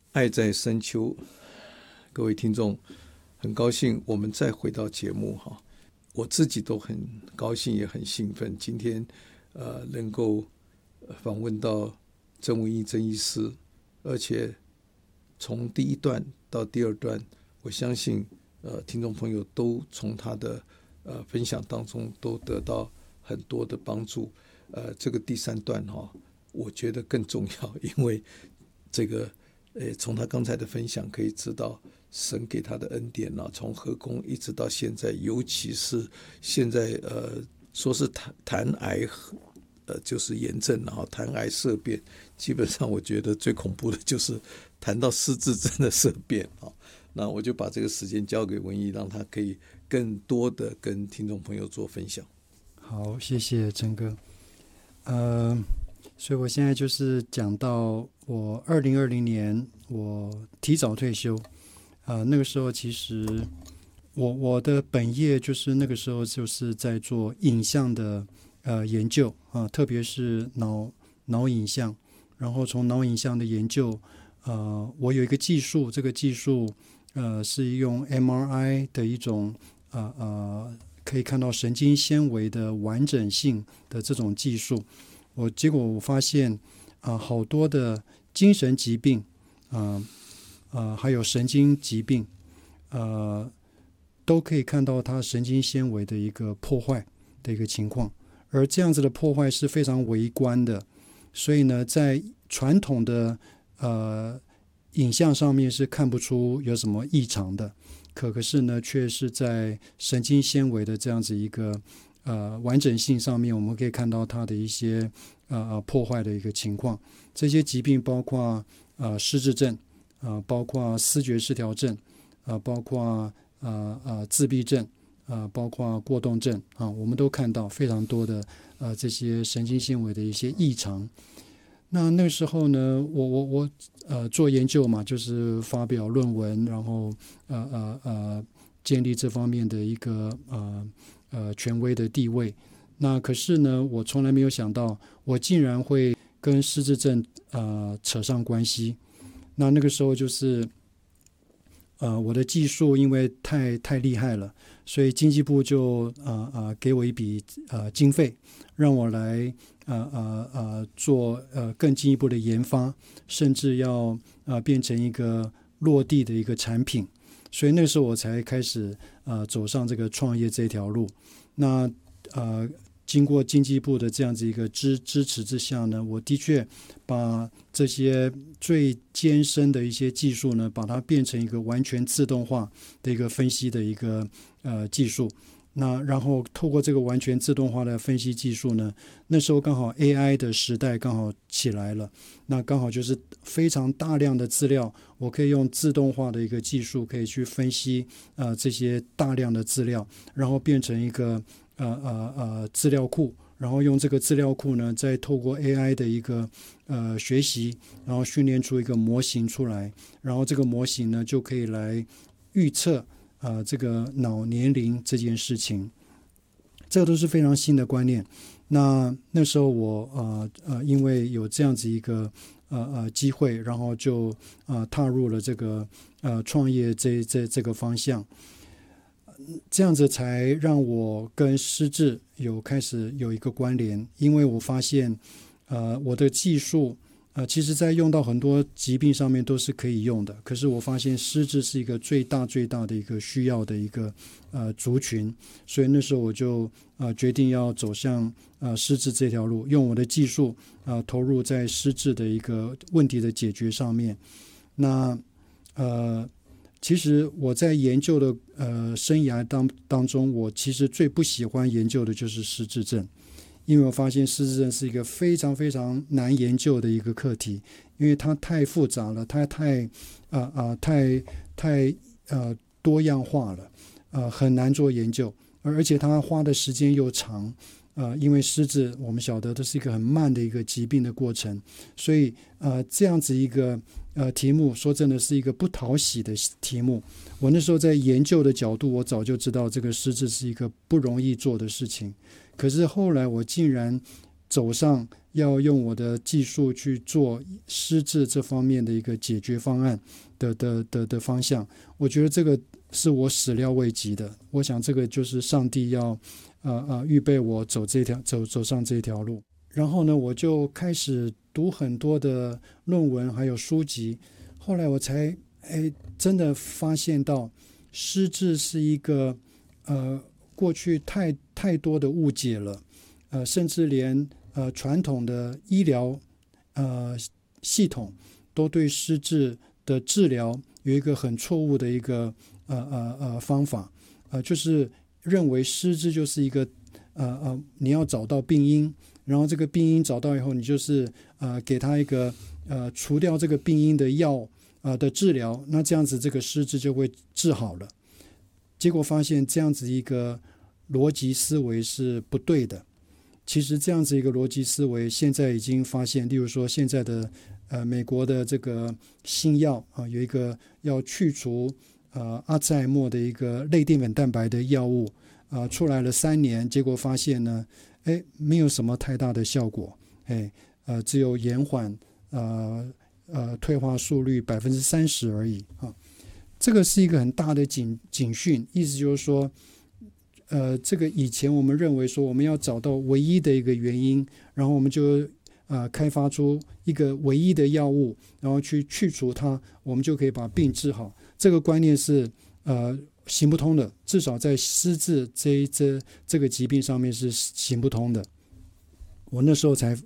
爱在深秋，各位听众，很高兴我们再回到节目哈，我自己都很高兴也很兴奋，今天能够访问到曾文仪曾医师，而且从第一段到第二段，我相信听众朋友都从他的分享当中都得到很多的帮助。这个第三段哈，我觉得更重要，因为这个从他刚才的分享可以知道神给他的恩典啊，从河工一直到现在，尤其是现在说是痰癌就是炎症，然后痰癌色变，基本上我觉得最恐怖的就是谈到失智症的色变啊。那我就把这个时间交给文艺，让他可以更多的跟听众朋友做分享。 好，谢谢陈哥。所以我现在就是讲到我2020年我提早退休，那个时候其实我的本业就是那个时候就是在做影像的研究特别是脑影像，然后从脑影像的研究，我有一个技术，这个技术是用 MRI 的一种可以看到神经纤维的完整性的这种技术。结果我发现好多的精神疾病还有神经疾病都可以看到它神经纤维的一个破坏的一个情况，而这样子的破坏是非常微观的，所以呢在传统的影像上面是看不出有什么异常的，可是呢却是在神经纤维的这样子一个完整性上面，我们可以看到它的一些破坏的一个情况。这些疾病包括失智症包括思觉失调症包括自闭症包括过动症我们都看到非常多的这些神经纤维的一些异常。那个时候呢，我做研究嘛，就是发表论文，然后建立这方面的一个权威的地位。那可是呢，我从来没有想到，我竟然会跟失智症扯上关系。那个时候就是我的技术因为太厉害了，所以经济部就给我一笔经费，让我来做更进一步的研发，甚至要变成一个落地的一个产品。所以那个时候我才开始走上这个创业这条路。那经过经济部的这样子一个支持之下呢，我的确把这些最艰深的一些技术呢，把它变成一个完全自动化的一个分析的一个技术。那然后透过这个完全自动化的分析技术呢，那时候刚好 AI 的时代刚好起来了，那刚好就是非常大量的资料，我可以用自动化的一个技术可以去分析这些大量的资料，然后变成一个资料库，然后用这个资料库呢，再透过 AI 的一个学习，然后训练出一个模型出来，然后这个模型呢就可以来预测这个脑年龄这件事情。这个都是非常新的观念。那时候我因为有这样子一个机会，然后就踏入了这个创业这个方向。这样子才让我跟失智开始有一个关联，因为我发现我的技术其实在用到很多疾病上面都是可以用的，可是我发现失智是一个最大的一个需要的一个族群，所以那时候我就决定要走向失智这条路，用我的技术投入在失智的一个问题的解决上面。那其实我在研究的生涯当中，我其实最不喜欢研究的就是失智症，因为我发现失智症是一个非常非常难研究的一个课题，因为它太复杂了，它太多样化了，很难做研究，而且它花的时间又长。因为失智我们晓得这是一个很慢的一个疾病的过程，所以这样子一个题目说真的是一个不讨喜的题目。我那时候在研究的角度，我早就知道这个失智是一个不容易做的事情，可是后来我竟然走上要用我的技术去做失智这方面的一个解决方案的方向。我觉得这个是我始料未及的。我想这个就是上帝要预备我走上这条路。然后呢，我就开始读很多的论文还有书籍，后来我才真的发现到失智是一个过去太多的误解了，甚至连传统的医疗系统都对失智的治疗有一个很错误的一个方法，就是认为失智就是一个你要找到病因，然后这个病因找到以后，你就是给他一个除掉这个病因的药的治疗，那这样子这个失智就会治好了。结果发现这样子一个逻辑思维是不对的。其实这样子一个逻辑思维现在已经发现，例如说现在的美国的这个新药有一个要去除阿兹海默的一个类淀粉蛋白的药物出来了3年，结果发现呢没有什么太大的效果，只有延缓退化速率30%而已这个是一个很大的警讯，意思就是说这个以前我们认为说我们要找到唯一的一个原因，然后我们就开发出一个唯一的药物，然后去除它，我们就可以把病治好。这个观念是行不通的，至少在失智这个疾病上面是行不通的。我那时候才